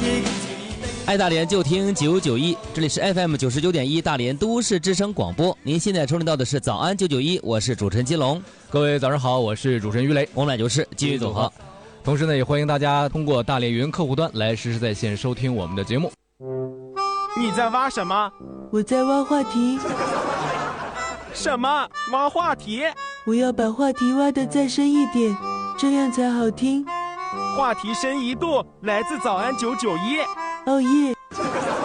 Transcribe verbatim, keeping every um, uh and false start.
爱大连就听九九一，这里是 F M 九十九点一大连都市之声广播。您现在收听到的是早安九九一，我是主持人金龙。 各位早上好，我是主持人于雷。 我们俩就是继续组合。 同时呢，也欢迎大家通过大连云客户端来实时在线收听我们的节目。 你在挖什么？ 我在挖话题。 什么？挖话题？ 我要把话题挖得再深一点，这样才好听。 话题深一度，来自早安九九一。 哦耶！